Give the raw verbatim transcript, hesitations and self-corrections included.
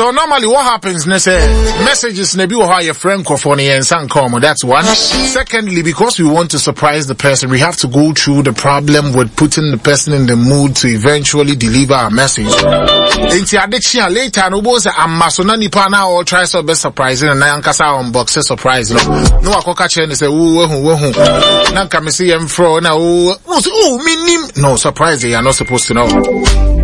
So normally what happens, ne say, messages ne be or how your friend crofoni and san come. That's one. Secondly, because we want to surprise the person, we have to go through the problem with putting the person in the mood to eventually deliver our message. Inti addiction later, no boss am masona nipa na or try so best surprising and na yankasa unbox surprise. No, no akoka chen say wo wo wo. Na nka me see em fro na wo. Oh, me nim. No surprise, you are not supposed to know.